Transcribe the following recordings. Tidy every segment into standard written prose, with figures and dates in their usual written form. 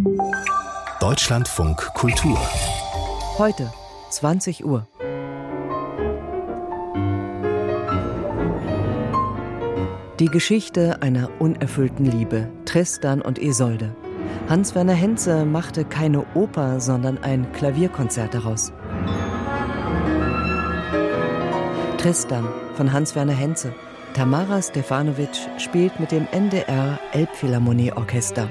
Deutschlandfunk Kultur. Heute, 20 Uhr. Die Geschichte einer unerfüllten Liebe, Tristan und Isolde. Hans-Werner Henze machte keine Oper, sondern ein Klavierkonzert daraus. Tristan von Hans-Werner Henze. Tamara Stefanovic spielt mit dem NDR Elbphilharmonieorchester.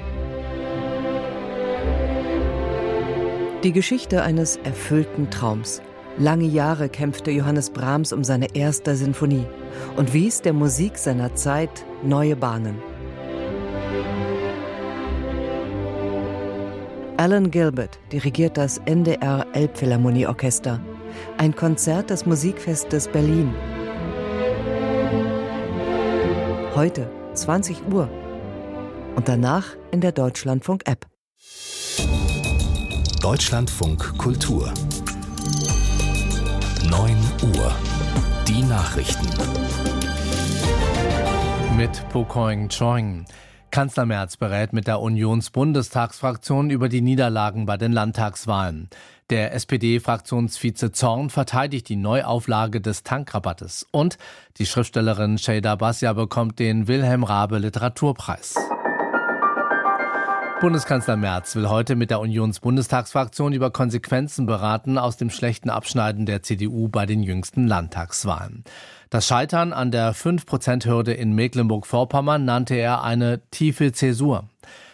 Die Geschichte eines erfüllten Traums. Lange Jahre kämpfte Johannes Brahms um seine erste Sinfonie und wies der Musik seiner Zeit neue Bahnen. Alan Gilbert dirigiert das NDR Elbphilharmonieorchester. Ein Konzert des Musikfestes Berlin. Heute, 20 Uhr. Und danach in der Deutschlandfunk-App. Deutschlandfunk Kultur. 9 Uhr. Die Nachrichten. Mit Pokoing Choing. Kanzler Merz berät mit der Unionsbundestagsfraktion über die Niederlagen bei den Landtagswahlen. Der SPD-Fraktionsvize Zorn verteidigt die Neuauflage des Tankrabattes. Und die Schriftstellerin Şeyda Basya bekommt den Wilhelm Raabe Literaturpreis. Bundeskanzler Merz will heute mit der Unionsbundestagsfraktion über Konsequenzen beraten aus dem schlechten Abschneiden der CDU bei den jüngsten Landtagswahlen. Das Scheitern an der 5%-Hürde in Mecklenburg-Vorpommern nannte er eine tiefe Zäsur.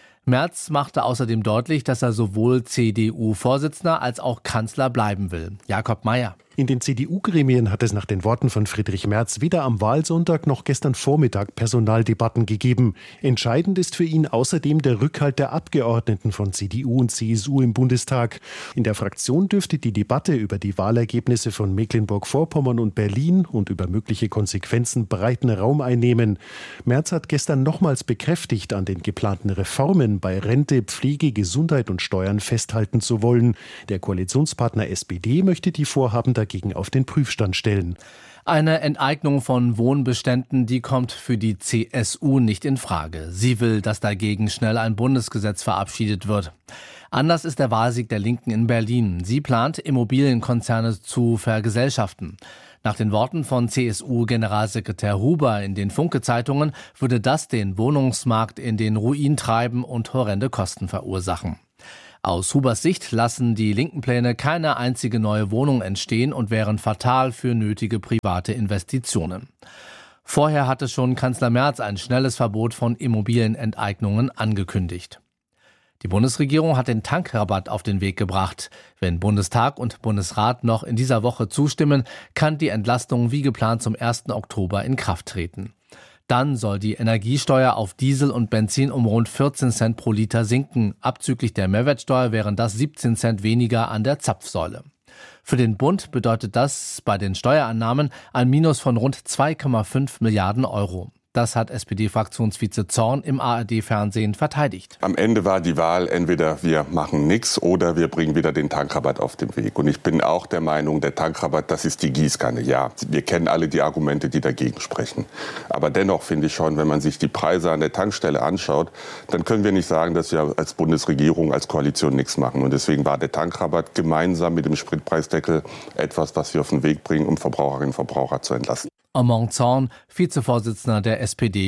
Merz machte außerdem deutlich, dass er sowohl CDU-Vorsitzender als auch Kanzler bleiben will. Jakob Mayer. In den CDU-Gremien hat es nach den Worten von Friedrich Merz weder am Wahlsonntag noch gestern Vormittag Personaldebatten gegeben. Entscheidend ist für ihn außerdem der Rückhalt der Abgeordneten von CDU und CSU im Bundestag. In der Fraktion dürfte die Debatte über die Wahlergebnisse von Mecklenburg-Vorpommern und Berlin und über mögliche Konsequenzen breiten Raum einnehmen. Merz hat gestern nochmals bekräftigt, an den geplanten Reformen bei Rente, Pflege, Gesundheit und Steuern festhalten zu wollen. Der Koalitionspartner SPD möchte die Vorhaben dagegen auf den Prüfstand stellen. Eine Enteignung von Wohnbeständen, die kommt für die CSU nicht in Frage. Sie will, dass dagegen schnell ein Bundesgesetz verabschiedet wird. Anders ist der Wahlsieg der Linken in Berlin. Sie plant, Immobilienkonzerne zu vergesellschaften. Nach den Worten von CSU-Generalsekretär Huber in den Funke-Zeitungen würde das den Wohnungsmarkt in den Ruin treiben und horrende Kosten verursachen. Aus Hubers Sicht lassen die linken Pläne keine einzige neue Wohnung entstehen und wären fatal für nötige private Investitionen. Vorher hatte schon Kanzler Merz ein schnelles Verbot von Immobilienenteignungen angekündigt. Die Bundesregierung hat den Tankrabatt auf den Weg gebracht. Wenn Bundestag und Bundesrat noch in dieser Woche zustimmen, kann die Entlastung wie geplant zum 1. Oktober in Kraft treten. Dann soll die Energiesteuer auf Diesel und Benzin um rund 14 Cent pro Liter sinken. Abzüglich der Mehrwertsteuer wären das 17 Cent weniger an der Zapfsäule. Für den Bund bedeutet das bei den Steuereinnahmen ein Minus von rund 2,5 Milliarden Euro. Das hat SPD-Fraktionsvize Zorn im ARD-Fernsehen verteidigt. Am Ende war die Wahl, entweder wir machen nichts oder wir bringen wieder den Tankrabatt auf den Weg. Und ich bin auch der Meinung, der Tankrabatt, das ist die Gießkanne. Ja, wir kennen alle die Argumente, die dagegen sprechen. Aber dennoch finde ich schon, wenn man sich die Preise an der Tankstelle anschaut, dann können wir nicht sagen, dass wir als Bundesregierung, als Koalition nichts machen. Und deswegen war der Tankrabatt gemeinsam mit dem Spritpreisdeckel etwas, was wir auf den Weg bringen, um Verbraucherinnen und Verbraucher zu entlasten. Armand Zorn, Vizevorsitzender der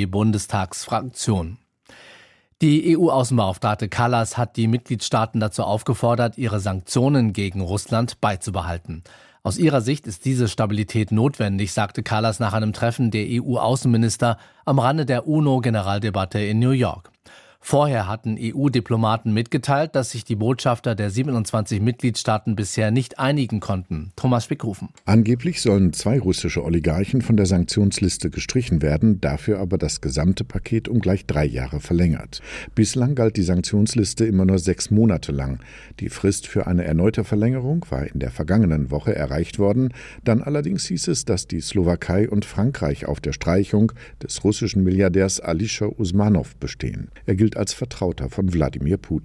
SPD-Bundestagsfraktion. Die EU-Außenbeauftragte Kallas hat die Mitgliedstaaten dazu aufgefordert, ihre Sanktionen gegen Russland beizubehalten. Aus ihrer Sicht ist diese Stabilität notwendig, sagte Kallas nach einem Treffen der EU-Außenminister am Rande der UNO-Generaldebatte in New York. Vorher hatten EU-Diplomaten mitgeteilt, dass sich die Botschafter der 27 Mitgliedstaaten bisher nicht einigen konnten. Thomas Spickhofen. Angeblich sollen 2 russische Oligarchen von der Sanktionsliste gestrichen werden, dafür aber das gesamte Paket um gleich 3 Jahre verlängert. Bislang galt die Sanktionsliste immer nur 6 Monate lang. Die Frist für eine erneute Verlängerung war in der vergangenen Woche erreicht worden. Dann allerdings hieß es, dass die Slowakei und Frankreich auf der Streichung des russischen Milliardärs Alisher Usmanov bestehen. Er gilt als Vertrauter von Wladimir Putin.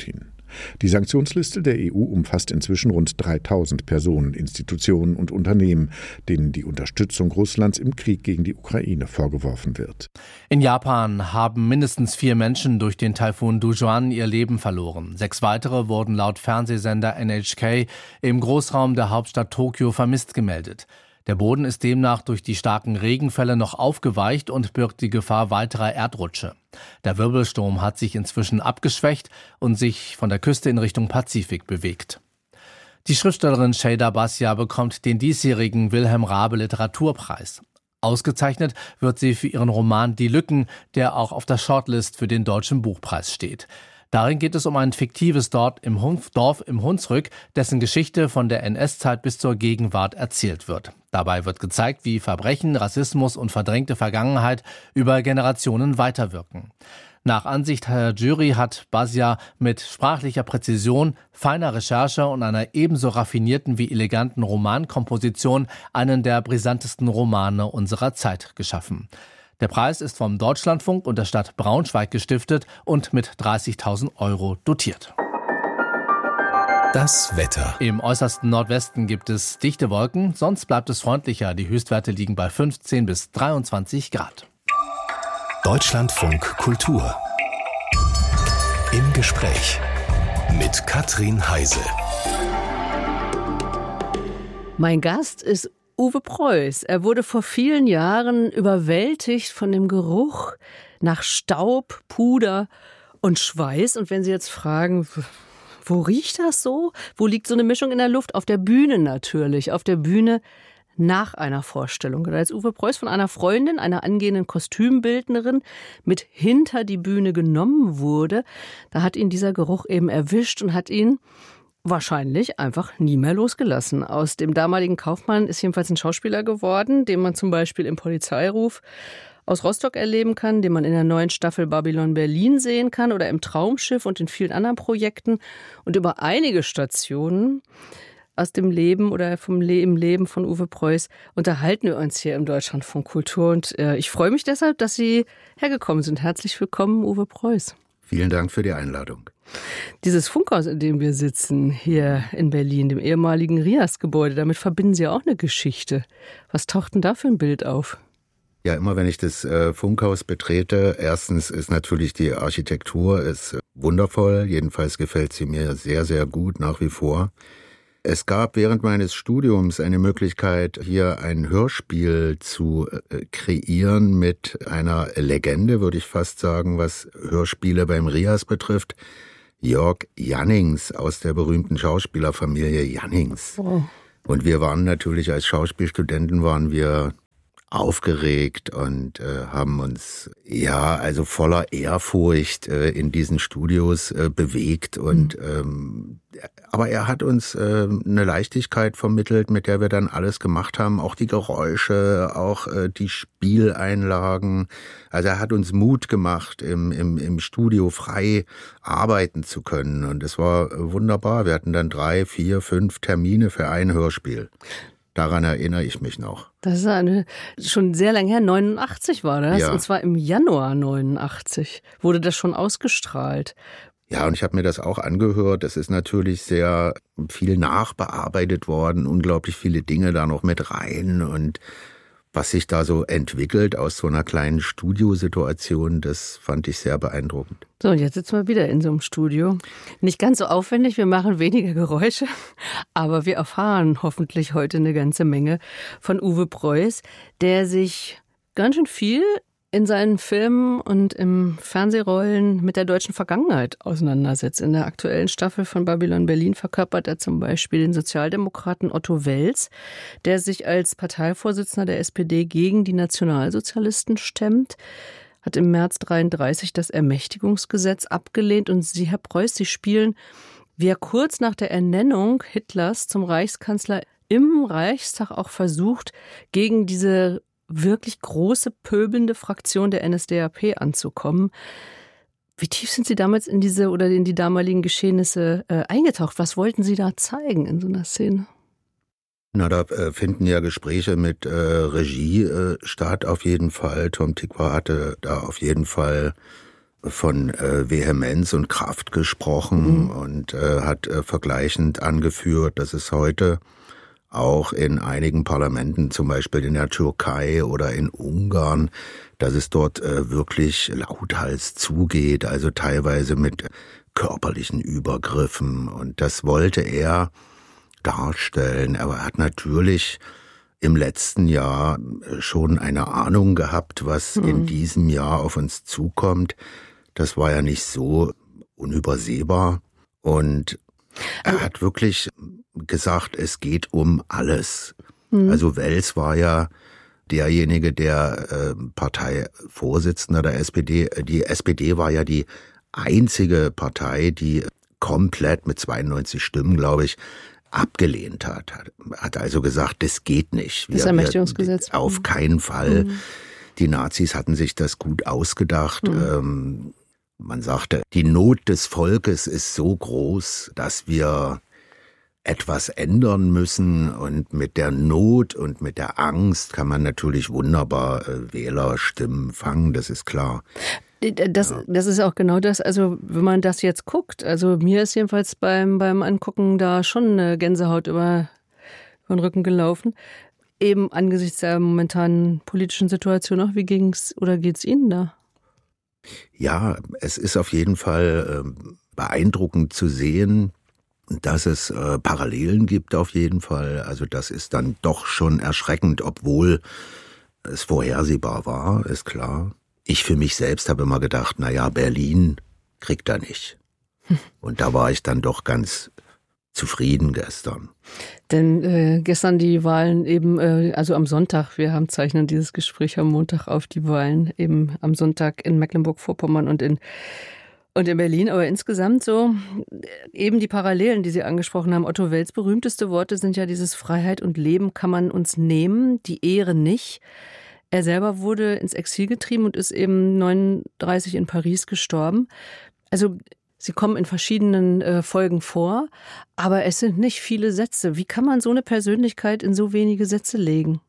Die Sanktionsliste der EU umfasst inzwischen rund 3000 Personen, Institutionen und Unternehmen, denen die Unterstützung Russlands im Krieg gegen die Ukraine vorgeworfen wird. In Japan haben mindestens 4 Menschen durch den Taifun Dujuan ihr Leben verloren. 6 weitere wurden laut Fernsehsender NHK im Großraum der Hauptstadt Tokio vermisst gemeldet. Der Boden ist demnach durch die starken Regenfälle noch aufgeweicht und birgt die Gefahr weiterer Erdrutsche. Der Wirbelsturm hat sich inzwischen abgeschwächt und sich von der Küste in Richtung Pazifik bewegt. Die Schriftstellerin Şeyda Basya bekommt den diesjährigen Wilhelm Raabe Literaturpreis. Ausgezeichnet wird sie für ihren Roman Die Lücken, der auch auf der Shortlist für den Deutschen Buchpreis steht. Darin geht es um ein fiktives Dorf im Hunsrück, dessen Geschichte von der NS-Zeit bis zur Gegenwart erzählt wird. Dabei wird gezeigt, wie Verbrechen, Rassismus und verdrängte Vergangenheit über Generationen weiterwirken. Nach Ansicht der Jury hat Basya mit sprachlicher Präzision, feiner Recherche und einer ebenso raffinierten wie eleganten Romankomposition einen der brisantesten Romane unserer Zeit geschaffen. Der Preis ist vom Deutschlandfunk und der Stadt Braunschweig gestiftet und mit 30.000 € dotiert. Das Wetter. Im äußersten Nordwesten gibt es dichte Wolken, sonst bleibt es freundlicher. Die Höchstwerte liegen bei 15 bis 23 Grad. Deutschlandfunk Kultur. Im Gespräch mit Katrin Heise. Mein Gast ist Uwe Preuß. Er wurde vor vielen Jahren überwältigt von dem Geruch nach Staub, Puder und Schweiß. Und wenn Sie jetzt fragen, wo riecht das so? Wo liegt so eine Mischung in der Luft? Auf der Bühne natürlich. Auf der Bühne nach einer Vorstellung. Da ist Uwe Preuß von einer Freundin, einer angehenden Kostümbildnerin, mit hinter die Bühne genommen wurde. Da hat ihn dieser Geruch eben erwischt und hat ihn wahrscheinlich einfach nie mehr losgelassen. Aus dem damaligen Kaufmann ist jedenfalls ein Schauspieler geworden, den man zum Beispiel im Polizeiruf aus Rostock erleben kann, den man in der neuen Staffel Babylon Berlin sehen kann oder im Traumschiff und in vielen anderen Projekten. Und über einige Stationen aus dem Leben oder im Leben von Uwe Preuß unterhalten wir uns hier im Deutschlandfunk Kultur. Und ich freue mich deshalb, dass Sie hergekommen sind. Herzlich willkommen, Uwe Preuß. Vielen Dank für die Einladung. Dieses Funkhaus, in dem wir sitzen, hier in Berlin, dem ehemaligen Rias-Gebäude, damit verbinden Sie auch eine Geschichte. Was taucht denn da für ein Bild auf? Ja, immer wenn ich das Funkhaus betrete, erstens ist natürlich die Architektur ist wundervoll. Jedenfalls gefällt sie mir sehr, sehr gut nach wie vor. Es gab während meines Studiums eine Möglichkeit, hier ein Hörspiel zu kreieren mit einer Legende, würde ich fast sagen, was Hörspiele beim Rias betrifft. Jörg Jannings aus der berühmten Schauspielerfamilie Jannings. Oh. Und wir waren natürlich als Schauspielstudenten aufgeregt und haben uns also voller Ehrfurcht in diesen Studios bewegt und aber er hat uns eine Leichtigkeit vermittelt, mit der wir dann alles gemacht haben, auch die Geräusche, auch die Spieleinlagen. Also er hat uns Mut gemacht, im Studio frei arbeiten zu können und es war wunderbar. Wir hatten dann 3, 4, 5 Termine für ein Hörspiel. Daran erinnere ich mich noch. Das ist schon sehr lange her, 89 war das, ja. Und zwar im Januar 89 wurde das schon ausgestrahlt. Ja, und ich habe mir das auch angehört. Es ist natürlich sehr viel nachbearbeitet worden, unglaublich viele Dinge da noch mit rein und was sich da so entwickelt aus so einer kleinen Studiosituation, das fand ich sehr beeindruckend. So, und jetzt sitzen wir wieder in so einem Studio. Nicht ganz so aufwendig, wir machen weniger Geräusche, aber wir erfahren hoffentlich heute eine ganze Menge von Uwe Preuß, der sich ganz schön viel in seinen Filmen und im Fernsehrollen mit der deutschen Vergangenheit auseinandersetzt. In der aktuellen Staffel von Babylon Berlin verkörpert er zum Beispiel den Sozialdemokraten Otto Wels, der sich als Parteivorsitzender der SPD gegen die Nationalsozialisten stemmt, hat im März 1933 das Ermächtigungsgesetz abgelehnt. Und Sie, Herr Preuß, Sie spielen, wie er kurz nach der Ernennung Hitlers zum Reichskanzler im Reichstag auch versucht, gegen diese wirklich große, pöbelnde Fraktion der NSDAP anzukommen. Wie tief sind Sie damals in die damaligen Geschehnisse eingetaucht? Was wollten Sie da zeigen in so einer Szene? Na, da finden ja Gespräche mit Regie statt, auf jeden Fall. Tom Tykwer hatte da auf jeden Fall von Vehemenz und Kraft gesprochen und hat vergleichend angeführt, dass es heute auch in einigen Parlamenten, zum Beispiel in der Türkei oder in Ungarn, dass es dort wirklich lauthals zugeht, also teilweise mit körperlichen Übergriffen. Und das wollte er darstellen. Aber er hat natürlich im letzten Jahr schon eine Ahnung gehabt, was in diesem Jahr auf uns zukommt. Das war ja nicht so unübersehbar. Und er hat wirklich gesagt, es geht um alles. Also Wels war ja derjenige, der Parteivorsitzender der SPD. Die SPD war ja die einzige Partei, die komplett mit 92 Stimmen, glaube ich, abgelehnt hat. Hat also gesagt, das geht nicht. Das Ermächtigungsgesetz. Auf keinen Fall. Die Nazis hatten sich das gut ausgedacht. Man sagte, die Not des Volkes ist so groß, dass wir etwas ändern müssen, und mit der Not und mit der Angst kann man natürlich wunderbar Wählerstimmen fangen, das ist klar. Das ist auch genau das, also wenn man das jetzt guckt, also mir ist jedenfalls beim Angucken da schon eine Gänsehaut über den Rücken gelaufen, eben angesichts der momentanen politischen Situation auch. Wie geht's Ihnen da? Ja, es ist auf jeden Fall beeindruckend zu sehen, dass es Parallelen gibt auf jeden Fall. Also das ist dann doch schon erschreckend, obwohl es vorhersehbar war, ist klar. Ich für mich selbst habe immer gedacht, naja, Berlin kriegt er nicht. Und da war ich dann doch ganz zufrieden gestern. Denn gestern die Wahlen eben, also am Sonntag, wir zeichnen dieses Gespräch am Montag auf, die Wahlen eben am Sonntag in Mecklenburg-Vorpommern und in Berlin, aber insgesamt so eben die Parallelen, die Sie angesprochen haben. Otto Wels berühmteste Worte sind ja dieses: Freiheit und Leben kann man uns nehmen, die Ehre nicht. Er selber wurde ins Exil getrieben und ist eben 1939 in Paris gestorben. Also Sie kommen in verschiedenen Folgen vor, aber es sind nicht viele Sätze. Wie kann man so eine Persönlichkeit in so wenige Sätze legen?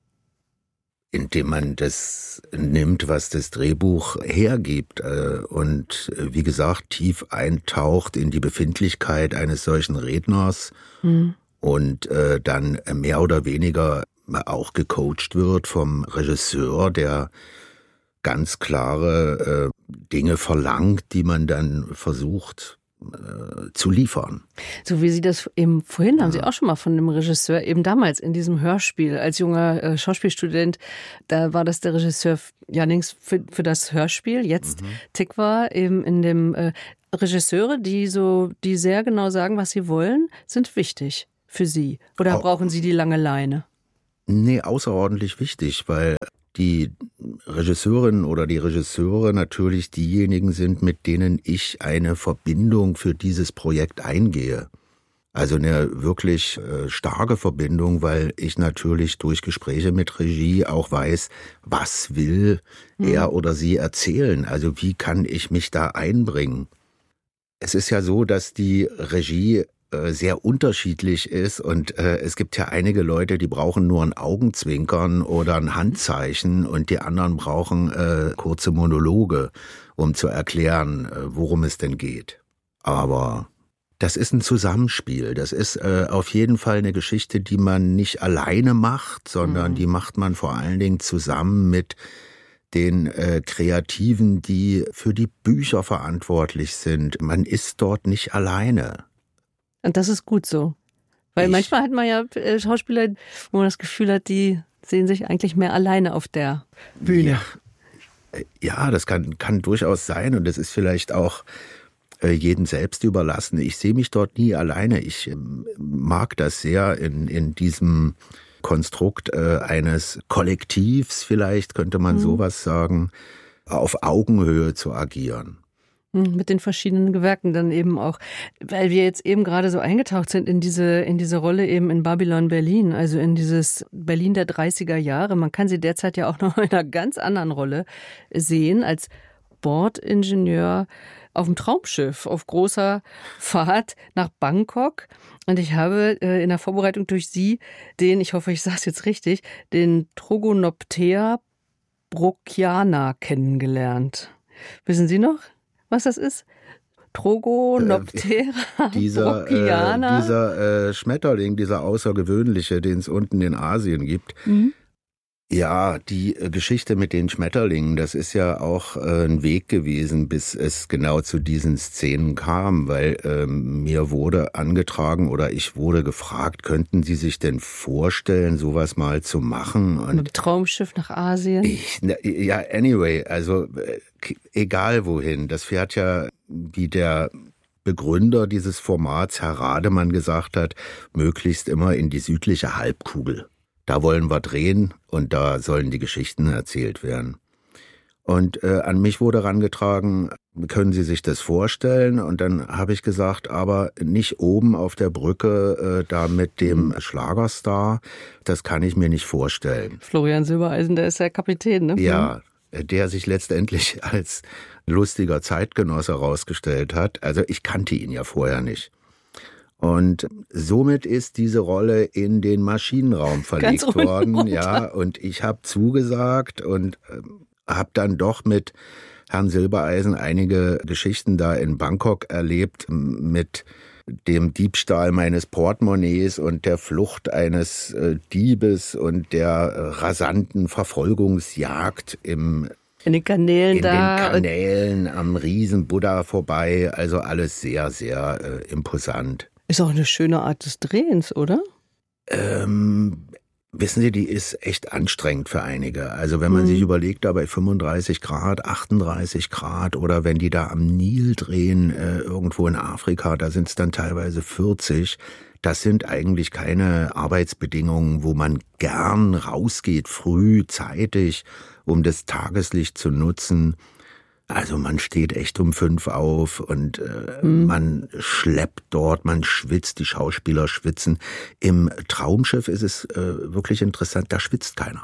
Indem man das nimmt, was das Drehbuch hergibt und wie gesagt tief eintaucht in die Befindlichkeit eines solchen Redners und dann mehr oder weniger auch gecoacht wird vom Regisseur, der ganz klare Dinge verlangt, die man dann versucht zu liefern. So wie Sie das eben vorhin, haben Sie auch schon mal von dem Regisseur, eben damals in diesem Hörspiel, als junger Schauspielstudent, da war das der Regisseur Jannings für das Hörspiel, jetzt Tikva, eben in dem Regisseure, die sehr genau sagen, was sie wollen, sind wichtig für Sie. Oder brauchen Sie die lange Leine? Nee, außerordentlich wichtig, weil die Regisseurin oder die Regisseure natürlich diejenigen sind, mit denen ich eine Verbindung für dieses Projekt eingehe. Also eine wirklich starke Verbindung, weil ich natürlich durch Gespräche mit Regie auch weiß, was will er oder sie erzählen. Also wie kann ich mich da einbringen? Es ist ja so, dass die Regie sehr unterschiedlich ist und es gibt ja einige Leute, die brauchen nur ein Augenzwinkern oder ein Handzeichen und die anderen brauchen kurze Monologe, um zu erklären, worum es denn geht. Aber das ist ein Zusammenspiel. Das ist auf jeden Fall eine Geschichte, die man nicht alleine macht, sondern die macht man vor allen Dingen zusammen mit den Kreativen, die für die Bücher verantwortlich sind. Man ist dort nicht alleine. Und das ist gut so. Weil manchmal hat man ja Schauspieler, wo man das Gefühl hat, die sehen sich eigentlich mehr alleine auf der Bühne. Ja, das kann durchaus sein und das ist vielleicht auch jedem selbst überlassen. Ich sehe mich dort nie alleine. Ich mag das sehr in diesem Konstrukt eines Kollektivs, vielleicht könnte man sowas sagen, auf Augenhöhe zu agieren. Mit den verschiedenen Gewerken dann eben auch, weil wir jetzt eben gerade so eingetaucht sind in diese Rolle eben in Babylon Berlin, also in dieses Berlin der 30er Jahre. Man kann sie derzeit ja auch noch in einer ganz anderen Rolle sehen, als Bordingenieur auf dem Traumschiff, auf großer Fahrt nach Bangkok. Und ich habe in der Vorbereitung durch Sie ich hoffe, ich sage es jetzt richtig, den Trogonoptea brookiana kennengelernt. Wissen Sie noch? was das ist? Trogonoptera, dieser Schmetterling, dieser außergewöhnliche, den es unten in Asien gibt. Mhm. Ja, die Geschichte mit den Schmetterlingen, das ist ja auch ein Weg gewesen, bis es genau zu diesen Szenen kam, weil mir wurde angetragen oder ich wurde gefragt, könnten Sie sich denn vorstellen, sowas mal zu machen? Und mit dem Traumschiff nach Asien? Anyway, also egal wohin, das fährt ja, wie der Begründer dieses Formats, Herr Rademann, gesagt hat, möglichst immer in die südliche Halbkugel. Da wollen wir drehen und da sollen die Geschichten erzählt werden. Und an mich wurde herangetragen, können Sie sich das vorstellen? Und dann habe ich gesagt, aber nicht oben auf der Brücke da mit dem Schlagerstar, das kann ich mir nicht vorstellen. Florian Silbereisen, der ist ja Kapitän, ne? Ja, der sich letztendlich als lustiger Zeitgenosse herausgestellt hat. Also ich kannte ihn ja vorher nicht. Und somit ist diese Rolle in den Maschinenraum verlegt worden. Ja, und ich habe zugesagt und habe dann doch mit Herrn Silbereisen einige Geschichten da in Bangkok erlebt mit dem Diebstahl meines Portemonnaies und der Flucht eines Diebes und der rasanten Verfolgungsjagd in den Kanälen am Riesen-Buddha vorbei. Also alles sehr, sehr imposant. Ist auch eine schöne Art des Drehens, oder? Wissen Sie, die ist echt anstrengend für einige. Also wenn man sich überlegt, da bei 35 Grad, 38 Grad oder wenn die da am Nil drehen, irgendwo in Afrika, da sind es dann teilweise 40. Das sind eigentlich keine Arbeitsbedingungen, wo man gern rausgeht, frühzeitig, um das Tageslicht zu nutzen. Also man steht echt um 5 auf und man schleppt dort, man schwitzt, die Schauspieler schwitzen. Im Traumschiff ist es wirklich interessant, da schwitzt keiner.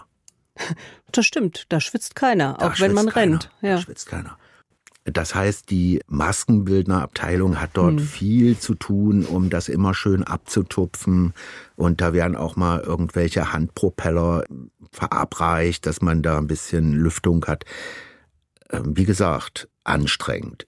Das stimmt, da schwitzt keiner, auch wenn man rennt. Ja. Da schwitzt keiner. Das heißt, die Maskenbildnerabteilung hat dort viel zu tun, um das immer schön abzutupfen. Und da werden auch mal irgendwelche Handpropeller verabreicht, dass man da ein bisschen Lüftung hat. Wie gesagt, anstrengend.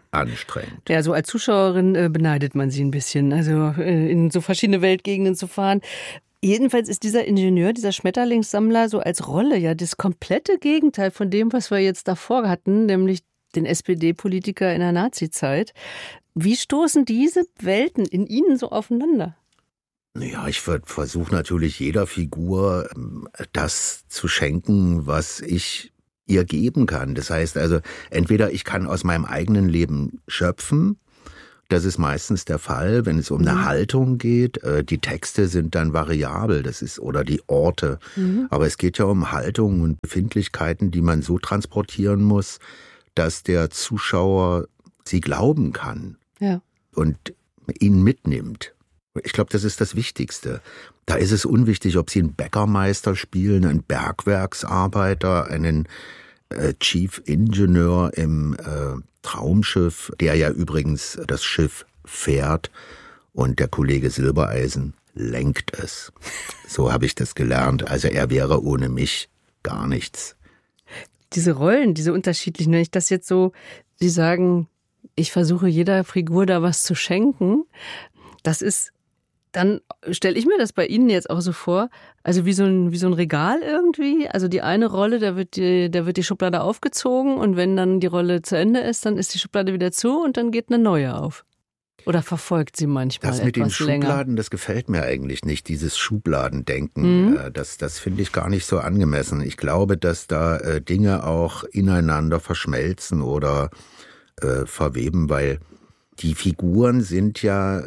Ja, so als Zuschauerin beneidet man sie ein bisschen, also in so verschiedene Weltgegenden zu fahren. Jedenfalls ist dieser Ingenieur, dieser Schmetterlingssammler so als Rolle ja das komplette Gegenteil von dem, was wir jetzt davor hatten, nämlich den SPD-Politiker in der Nazizeit. Wie stoßen diese Welten in Ihnen so aufeinander? Ja, ich versuche natürlich jeder Figur das zu schenken, was ich ihr geben kann. Das heißt also, entweder ich kann aus meinem eigenen Leben schöpfen, das ist meistens der Fall, wenn es um eine Haltung geht. Die Texte sind dann variabel, oder die Orte. Aber es geht ja um Haltungen und Befindlichkeiten, die man so transportieren muss, dass der Zuschauer sie glauben kann und ihn mitnimmt. Ich glaube, das ist das Wichtigste. Da ist es unwichtig, ob Sie einen Bäckermeister spielen, einen Bergwerksarbeiter, einen Chief Ingenieur im Traumschiff, der ja übrigens das Schiff fährt und der Kollege Silbereisen lenkt es. So habe ich das gelernt. Also er wäre ohne mich gar nichts. Diese Rollen, diese unterschiedlichen, wenn ich das jetzt so, Sie sagen, ich versuche jeder Figur da was zu schenken, das ist, dann stelle ich mir das bei Ihnen jetzt auch so vor, also wie so ein Regal irgendwie, also die eine Rolle, da wird die Schublade aufgezogen und wenn dann die Rolle zu Ende ist, dann ist die Schublade wieder zu und dann geht eine neue auf. Oder verfolgt sie manchmal etwas länger? Das mit den Schubladen, das gefällt mir eigentlich nicht, dieses Schubladendenken. Das finde ich gar nicht so angemessen. Ich glaube, dass da Dinge auch ineinander verschmelzen oder verweben, weil die Figuren sind ja,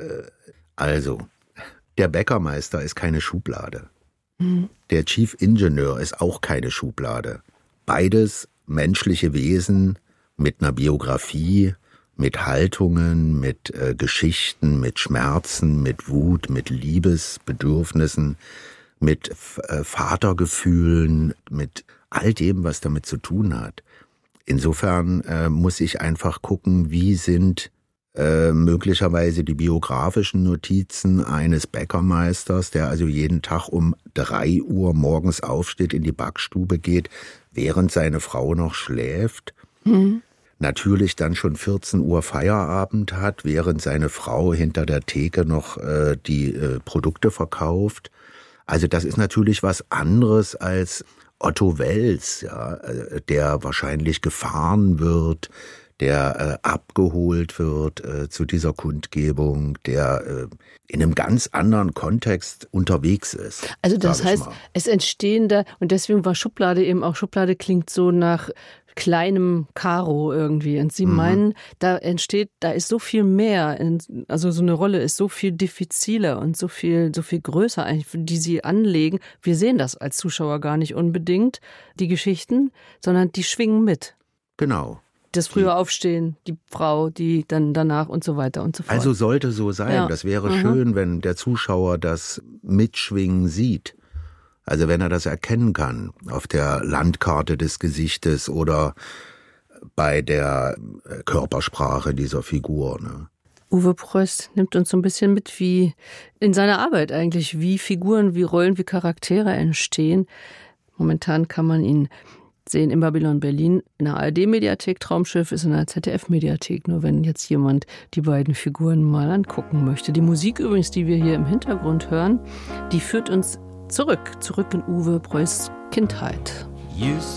der Bäckermeister ist keine Schublade. Der Chief Ingenieur ist auch keine Schublade. Beides menschliche Wesen mit einer Biografie, mit Haltungen, mit Geschichten, mit Schmerzen, mit Wut, mit Liebesbedürfnissen, mit Vatergefühlen, mit all dem, was damit zu tun hat. Insofern muss ich einfach gucken, wie sind möglicherweise die biografischen Notizen eines Bäckermeisters, der also jeden Tag um 3 Uhr morgens aufsteht, in die Backstube geht, während seine Frau noch schläft. natürlich dann schon 14 Uhr Feierabend hat, während seine Frau hinter der Theke noch die Produkte verkauft. Also das ist natürlich was anderes als Otto Wels, ja, der wahrscheinlich gefahren wird, der abgeholt wird zu dieser Kundgebung, der in einem ganz anderen Kontext unterwegs ist. Also das heißt, es entstehen da, und deswegen war Schublade eben auch, Schublade klingt so nach kleinem Karo irgendwie. Und Sie meinen, da ist so viel mehr, also so eine Rolle ist so viel diffiziler und so viel größer eigentlich, die Sie anlegen. Wir sehen das als Zuschauer gar nicht unbedingt, die Geschichten, sondern die schwingen mit. Genau. Das frühe Aufstehen, die Frau, die dann danach und so weiter und so fort. Also sollte so sein. Ja. Das wäre schön, wenn der Zuschauer das Mitschwingen sieht. Also wenn er das erkennen kann auf der Landkarte des Gesichtes oder bei der Körpersprache dieser Figur. Ne? Uwe Preuß nimmt uns so ein bisschen mit, wie in seiner Arbeit eigentlich, wie Figuren, wie Rollen, wie Charaktere entstehen. Momentan kann man ihn sehen in Babylon Berlin, in der ARD-Mediathek. Traumschiff ist in der ZDF-Mediathek, nur wenn jetzt jemand die beiden Figuren mal angucken möchte. Die Musik übrigens, die wir hier im Hintergrund hören, die führt uns zurück in Uwe Preuß' Kindheit.